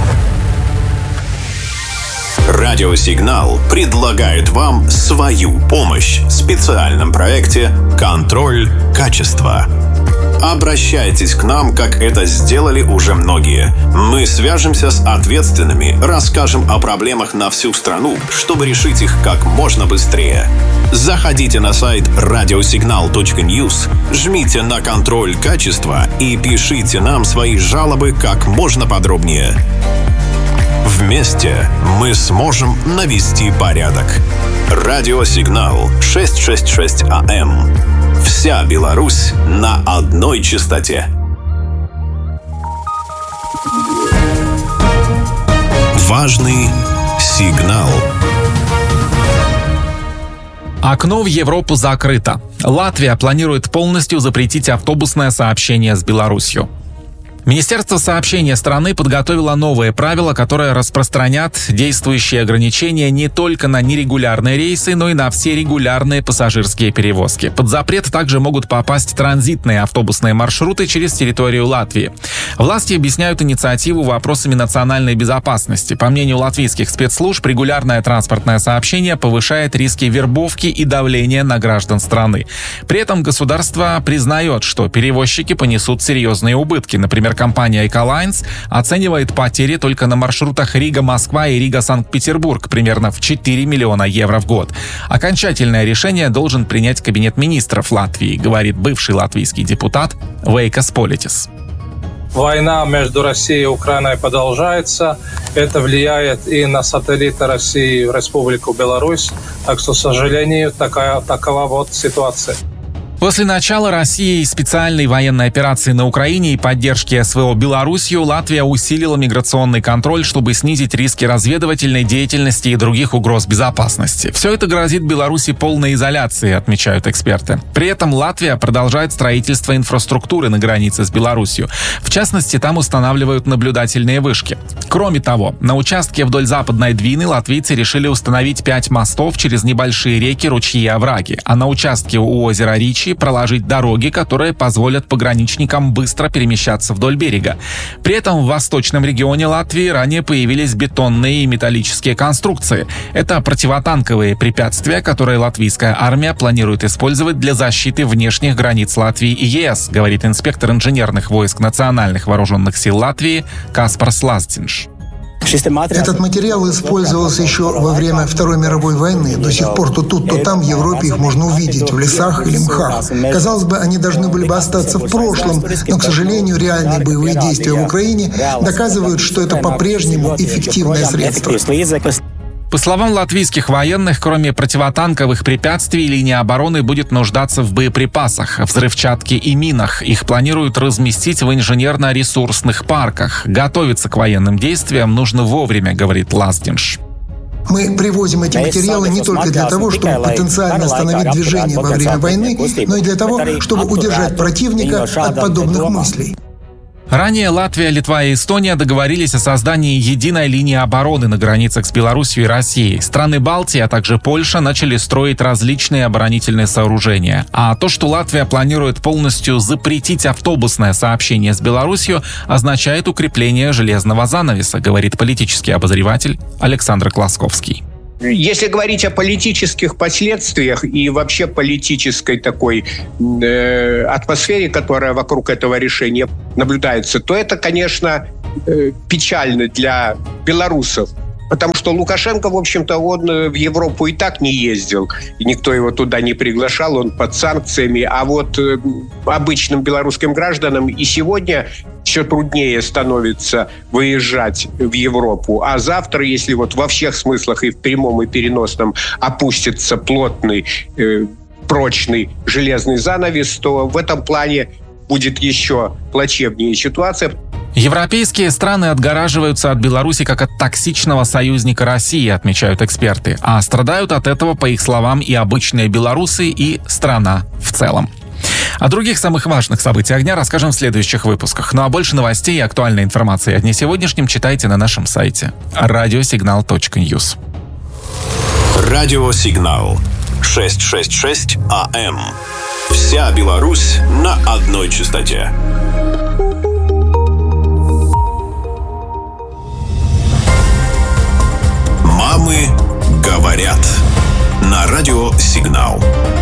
Радиосигнал предлагает вам свою помощь в специальном проекте «Контроль качества». Обращайтесь к нам, как это сделали уже многие. Мы свяжемся с ответственными, расскажем о проблемах на всю страну, чтобы решить их как можно быстрее. Заходите на сайт radiosignal.news, жмите на «Контроль качества» и пишите нам свои жалобы как можно подробнее. Вместе мы сможем навести порядок. Радиосигнал 666 АМ. Вся Беларусь на одной частоте. Важный сигнал. Окно в Европу закрыто. Латвия планирует полностью запретить автобусное сообщение с Беларусью. Министерство сообщения страны подготовило новые правила, которые распространят действующие ограничения не только на нерегулярные рейсы, но и на все регулярные пассажирские перевозки. Под запрет также могут попасть транзитные автобусные маршруты через территорию Латвии. Власти объясняют инициативу вопросами национальной безопасности. По мнению латвийских спецслужб, регулярное транспортное сообщение повышает риски вербовки и давления на граждан страны. При этом государство признает, что перевозчики понесут серьезные убытки. Например, компания Эколайнс оценивает потери только на маршрутах Рига-Москва и Рига-Санкт-Петербург примерно в 4 миллиона евро в год. Окончательное решение должен принять Кабинет министров Латвии, говорит бывший латвийский депутат Вейкас Политис. Война между Россией и Украиной продолжается. Это влияет и на сателлиты России, Республику Беларусь. Так что, к сожалению, такова вот ситуация. После начала России специальной военной операции на Украине и поддержки СВО Белоруссию Латвия усилила миграционный контроль, чтобы снизить риски разведывательной деятельности и других угроз безопасности. Все это грозит Беларуси полной изоляцией, отмечают эксперты. При этом Латвия продолжает строительство инфраструктуры на границе с Беларусью. В частности, там устанавливают наблюдательные вышки. Кроме того, на участке вдоль Западной Двины латвийцы решили установить 5 мостов через небольшие реки, ручьи и овраги, а на участке у озера Ричи проложить дороги, которые позволят пограничникам быстро перемещаться вдоль берега. При этом в восточном регионе Латвии ранее появились бетонные и металлические конструкции. Это противотанковые препятствия, которые латвийская армия планирует использовать для защиты внешних границ Латвии и ЕС, говорит инспектор инженерных войск Национальных вооруженных сил Латвии Каспарс Лаздинш. Этот материал использовался еще во время Второй мировой войны. До сих пор то тут, то там в Европе их можно увидеть, в лесах или мхах. Казалось бы, они должны были бы остаться в прошлом, но, к сожалению, реальные боевые действия в Украине доказывают, что это по-прежнему эффективное средство. По словам латвийских военных, кроме противотанковых препятствий, линия обороны будет нуждаться в боеприпасах, взрывчатке и минах. Их планируют разместить в инженерно-ресурсных парках. Готовиться к военным действиям нужно вовремя, говорит Лаздинш. Мы привозим эти материалы не только для того, чтобы потенциально остановить движение во время войны, но и для того, чтобы удержать противника от подобных мыслей. Ранее Латвия, Литва и Эстония договорились о создании единой линии обороны на границах с Беларусью и Россией. Страны Балтии, а также Польша начали строить различные оборонительные сооружения. А то, что Латвия планирует полностью запретить автобусное сообщение с Беларусью, означает укрепление железного занавеса, говорит политический обозреватель Александр Класковский. Если говорить о политических последствиях и вообще политической такой атмосфере, которая вокруг этого решения наблюдается, то это, конечно, печально для белорусов. Потому что Лукашенко, в общем-то, он в Европу и так не ездил. И никто его туда не приглашал, он под санкциями. А вот обычным белорусским гражданам и сегодня все труднее становится выезжать в Европу. А завтра, если вот во всех смыслах, и в прямом, и переносном, опустится плотный, прочный железный занавес, то в этом плане будет еще плачевнее ситуация. Европейские страны отгораживаются от Беларуси как от токсичного союзника России, отмечают эксперты. А страдают от этого, по их словам, и обычные белорусы, и страна в целом. О других самых важных событиях дня расскажем в следующих выпусках. Ну а больше новостей и актуальной информации о дне сегодняшнем читайте на нашем сайте radiosignal.news. Радиосигнал 666 АМ. Вся Беларусь на одной частоте. Мамы говорят на радиосигнал.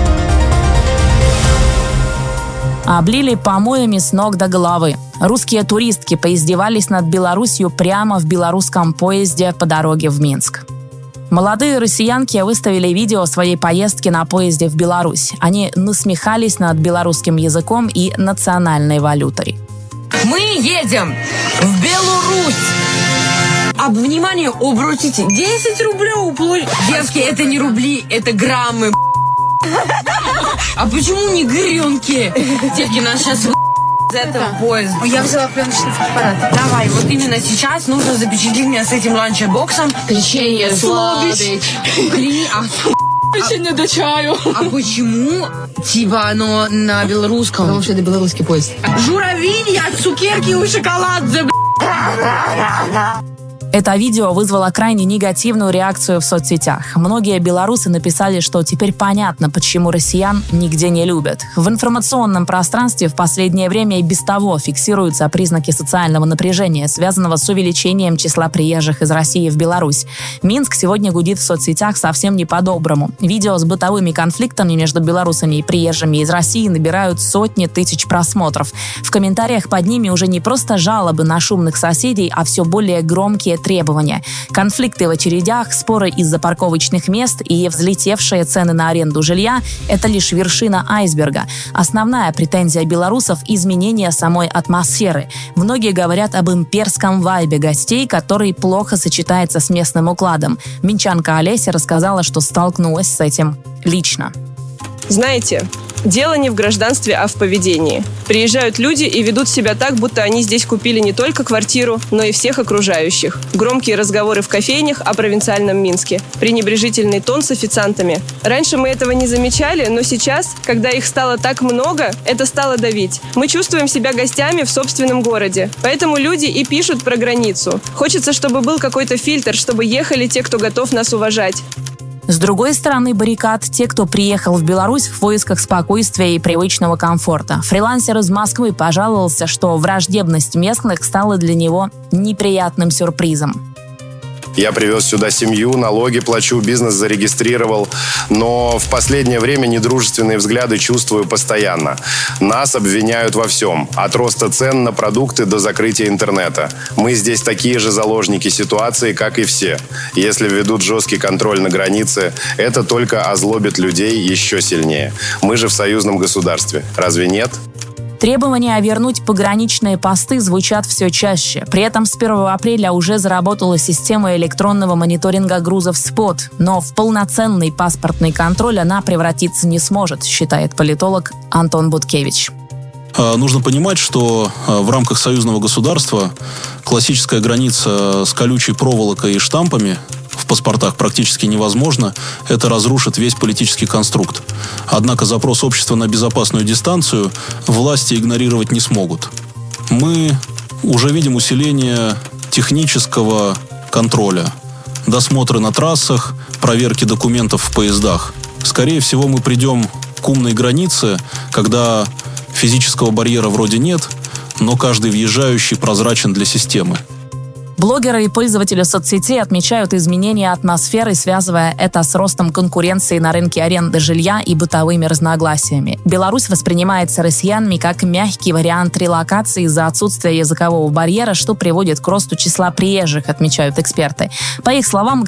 Облили помоями с ног до головы. Русские туристки поиздевались над Беларусью прямо в белорусском поезде по дороге в Минск. Молодые россиянки выставили видео своей поездки на поезде в Беларусь. Они насмехались над белорусским языком и национальной валютой. Мы едем в Беларусь. Внимание, обратите, 10 рублей. Девки, это не рубли, это граммы. А почему не гренки? Девки, нас сейчас из этого поезда. Я взяла пленочный аппарат. Давай, вот именно сейчас нужно запечатлеть меня с этим ланчбоксом. Печенье, сладость. Печенье до чаю. А почему, типа, оно на белорусском? Потому что это белорусский поезд. Журавинья, цукерки и шоколад. Это видео вызвало крайне негативную реакцию в соцсетях. Многие белорусы написали, что теперь понятно, почему россиян нигде не любят. В информационном пространстве в последнее время и без того фиксируются признаки социального напряжения, связанного с увеличением числа приезжих из России в Беларусь. Минск сегодня гудит в соцсетях совсем не по-доброму. Видео с бытовыми конфликтами между белорусами и приезжими из России набирают сотни тысяч просмотров. В комментариях под ними уже не просто жалобы на шумных соседей, а все более громкие требования. Конфликты в очередях, споры из-за парковочных мест и взлетевшие цены на аренду жилья – это лишь вершина айсберга. Основная претензия белорусов – изменение самой атмосферы. Многие говорят об имперском вайбе гостей, который плохо сочетается с местным укладом. Минчанка Олеся рассказала, что столкнулась с этим лично. Знаете, дело не в гражданстве, а в поведении. Приезжают люди и ведут себя так, будто они здесь купили не только квартиру, но и всех окружающих. Громкие разговоры в кофейнях о провинциальном Минске. Пренебрежительный тон с официантами. Раньше мы этого не замечали, но сейчас, когда их стало так много, это стало давить. Мы чувствуем себя гостями в собственном городе. Поэтому люди и пишут про границу. Хочется, чтобы был какой-то фильтр, чтобы ехали те, кто готов нас уважать. С другой стороны баррикад те, кто приехал в Беларусь в поисках спокойствия и привычного комфорта. Фрилансер из Москвы пожаловался, что враждебность местных стала для него неприятным сюрпризом. Я привез сюда семью, налоги плачу, бизнес зарегистрировал. Но в последнее время недружественные взгляды чувствую постоянно. Нас обвиняют во всем. От роста цен на продукты до закрытия интернета. Мы здесь такие же заложники ситуации, как и все. Если введут жесткий контроль на границе, это только озлобит людей еще сильнее. Мы же в союзном государстве. Разве нет? Требования вернуть пограничные посты звучат все чаще. При этом с 1 апреля уже заработала система электронного мониторинга грузов СПОТ, но в полноценный паспортный контроль она превратиться не сможет, считает политолог Антон Буткевич. Нужно понимать, что в рамках союзного государства классическая граница с колючей проволокой и штампами в паспортах практически невозможно. Это разрушит весь политический конструкт. Однако запрос общества на безопасную дистанцию власти игнорировать не смогут. Мы уже видим усиление технического контроля. Досмотры на трассах, проверки документов в поездах. Скорее всего, мы придем к умной границе, когда физического барьера вроде нет, но каждый въезжающий прозрачен для системы. Блогеры и пользователи соцсетей отмечают изменения атмосферы, связывая это с ростом конкуренции на рынке аренды жилья и бытовыми разногласиями. Беларусь воспринимается россиянами как мягкий вариант релокации из-за отсутствия языкового барьера, что приводит к росту числа приезжих, отмечают эксперты. По их словам,